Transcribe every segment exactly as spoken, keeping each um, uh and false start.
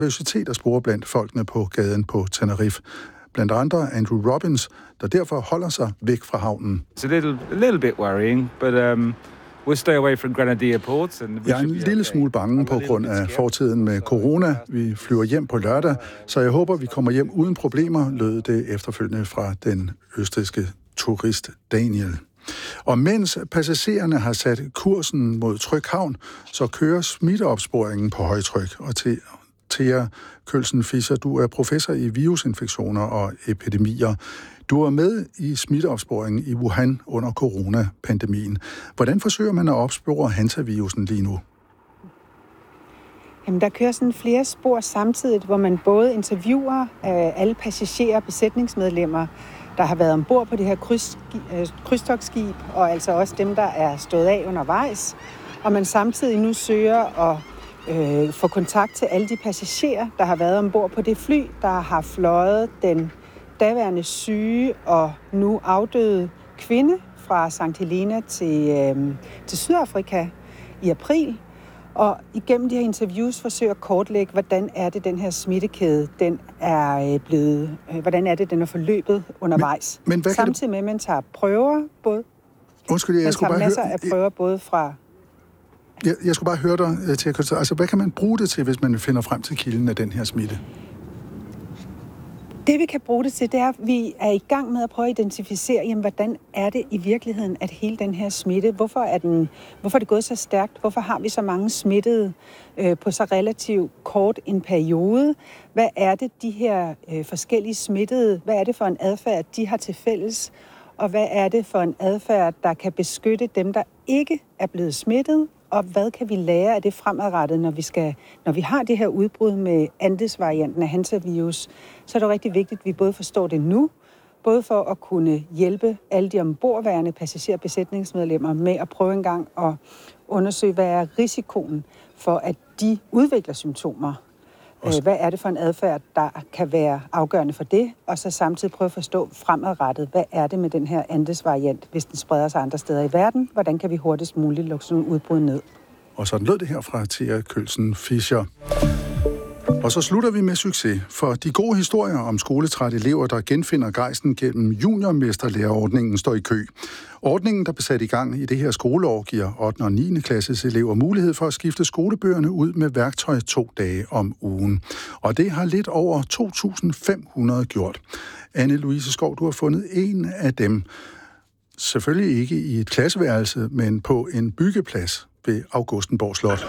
nervøsitet at spore blandt folkene på gaden på Tenerife. Blandt andre Andrew Robbins, der derfor holder sig væk fra havnen. It's a little, a little bit worrying, but um, we'll stay away from Grenadier ports. And jeg er en lille smule bange på grund af fortiden med corona. Vi flyver hjem på lørdag, så jeg håber, vi kommer hjem uden problemer, lød det efterfølgende fra den østrigske turist Daniel. Og mens passagererne har sat kursen mod Tryg Havn, så kører smitteopsporingen på højtryk. Og til Thea Kølsen Fischer, du er professor i virusinfektioner og epidemier. Du er med i smitteopsporingen i Wuhan under coronapandemien. Hvordan forsøger man at opspore hantavirusen lige nu? Jamen, der kører sådan flere spor samtidig, hvor man både interviewer øh, alle passagerer og besætningsmedlemmer, der har været ombord på det her kryds, øh, krydstogtskib, og altså også dem, der er stået af undervejs. Og man samtidig nu søger at øh, få kontakt til alle de passagerer, der har været ombord på det fly, der har fløjet den daværende syge og nu afdøde kvinde fra Sankt Helena til, øh, til Sydafrika i april. Og igennem de her interviews forsøger at kortlægge, hvordan er det, den her smittekæde, den er blevet, hvordan er det, den er forløbet undervejs. Men, men Samtidig med, at man tager prøver, både, Undskyld, jeg, jeg skulle man tager bare masser høre, af prøver både fra... Jeg, jeg skulle bare høre dig til at altså, hvad kan man bruge det til, hvis man finder frem til kilden af den her smitte? Det, vi kan bruge det til, det er, at vi er i gang med at prøve at identificere, jamen, hvordan er det i virkeligheden, at hele den her smitte, hvorfor er, den, hvorfor er det gået så stærkt? Hvorfor har vi så mange smittede øh, på så relativt kort en periode? Hvad er det, de her øh, forskellige smittede, hvad er det for en adfærd, de har til fælles? Og hvad er det for en adfærd, der kan beskytte dem, der ikke er blevet smittet? Og hvad kan vi lære af det fremadrettet, når vi, skal, når vi har det her udbrud med Andes-varianten af hantavirus, så er det rigtig vigtigt, at vi både forstår det nu, både for at kunne hjælpe alle de ombordværende passagerer- og besætningsmedlemmer med at prøve en gang at undersøge, hvad er risikoen for, at de udvikler symptomer. Hvad er det for en adfærd, der kan være afgørende for det? Og så samtidig prøve at forstå fremadrettet, hvad er det med den her Andes-variant, hvis den spreder sig andre steder i verden? Hvordan kan vi hurtigst muligt lukke sådan en udbrud ned? Og sådan lød det her fra Thea Kølsen Fischer. Og så slutter vi med succes, for de gode historier om skoletrætte elever, der genfinder gejsten gennem juniormesterlærerordningen, står i kø. Ordningen, der blev sat i gang i det her skoleår, giver ottende og niende klasses elever mulighed for at skifte skolebøgerne ud med værktøj to dage om ugen. Og det har lidt over to tusind fem hundrede gjort. Anne-Louise Skov, du har fundet en af dem. Selvfølgelig ikke i et klasseværelse, men på en byggeplads ved Augustenborg Slot.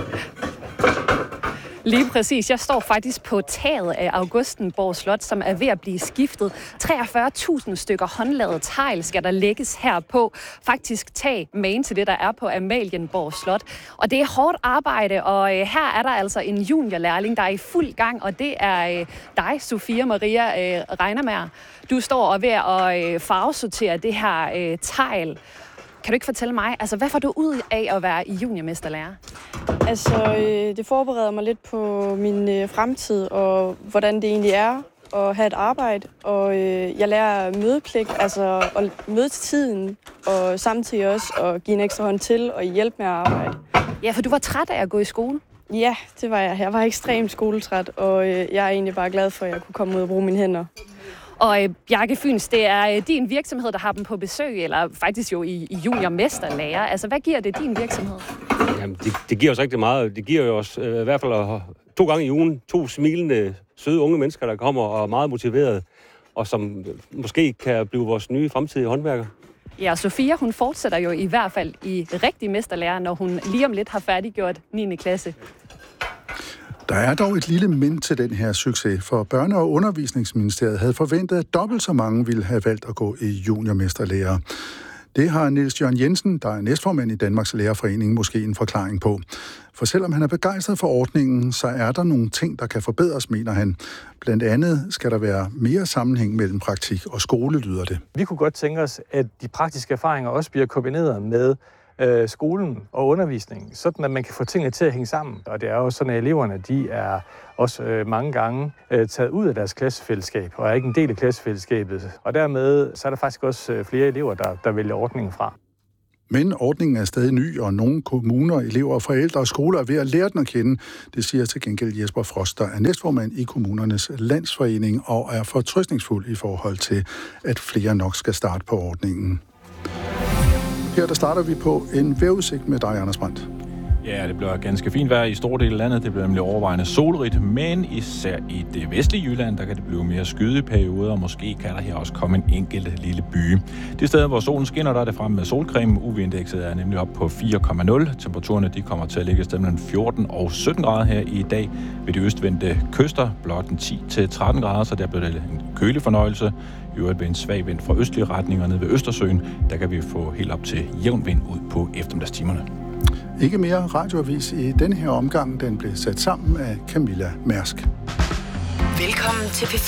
Lige præcis. Jeg står faktisk på taget af Augustenborg Slot, som er ved at blive skiftet. treogfyrre tusind stykker håndlavet tegl skal der lægges herpå. Faktisk tag magen til det, der er på Amalienborg Slot. Og det er hårdt arbejde, og øh, her er der altså en juniorlærling, der er i fuld gang, og det er øh, dig, Sofia Maria øh, Reinermær. Du står og ved at øh, farvesortere det her øh, tegl. Kan du ikke fortælle mig, altså hvad får du ud af at være i juniormesterlærer? Altså, øh, det forbereder mig lidt på min øh, fremtid, og hvordan det egentlig er at have et arbejde. Og øh, jeg lærer mødepligt, altså at møde til tiden, og samtidig også at give en ekstra hånd til og hjælpe med at arbejde. Ja, for du var træt af at gå i skole? Ja, det var jeg. Jeg var ekstremt skoletræt, og øh, jeg er egentlig bare glad for, at jeg kunne komme ud og bruge mine hænder. Og øh, Bjarke Fyns, det er øh, din virksomhed, der har dem på besøg, eller faktisk jo i, i juniormesterlærer. Altså, hvad giver det din virksomhed? Jamen, det, det giver os rigtig meget. Det giver jo os øh, i hvert fald øh, to gange i ugen to smilende, søde unge mennesker, der kommer og er meget motiverede, og som måske kan blive vores nye fremtidige håndværker. Ja, Sofia, hun fortsætter jo i hvert fald i rigtig mesterlærer, når hun lige om lidt har færdiggjort niende klasse. Der er dog et lille men til den her succes, for Børne- og Undervisningsministeriet havde forventet, at dobbelt så mange ville have valgt at gå i juniormesterlærer. Det har Niels Jørgen Jensen, der er næstformand i Danmarks Lærerforening, måske en forklaring på. For selvom han er begejstret for ordningen, så er der nogle ting, der kan forbedres, mener han. Blandt andet skal der være mere sammenhæng mellem praktik og skole, lyder det. Vi kunne godt tænke os, at de praktiske erfaringer også bliver kombineret med øh, skolen og undervisningen, sådan at man kan få tingene til at hænge sammen. Og det er jo sådan, at eleverne de er også øh, mange gange øh, taget ud af deres klassefællesskab og er ikke en del af klassefællesskabet. Og dermed så er der faktisk også øh, flere elever, der, der vælger ordningen fra. Men ordningen er stadig ny, og nogle kommuner, elever, forældre og skoler er ved at lære den at kende. Det siger til gengæld Jesper Frost, der er næstformand i Kommunernes Landsforening og er fortrøstningsfuld i forhold til, at flere nok skal starte på ordningen. Her der starter vi på en vejrudsigt med dig, Anders Brandt. Ja, det bliver ganske fint vejr i store dele af landet. Det bliver nemlig overvejende solrigt, men især i det vestlige Jylland, der kan det blive mere skyde perioder, og måske kan der her også komme en enkelt lille by. De steder, hvor solen skinner, der er det frem med solcreme. U V-indekset er nemlig op på fire komma nul. Temperaturerne de kommer til at ligge mellem fjorten og sytten grader her i dag. Ved de østvendte kyster blot ti til tretten grader, så der bliver det en kølig fornøjelse. I øvrigt ved en svag vind fra østlige retninger ned ved Østersøen, der kan vi få helt op til jævn vind ud på eftermiddagstimerne. Ikke mere radioavis i denne her omgang. Den blev sat sammen af Camilla Mærsk. Velkommen til P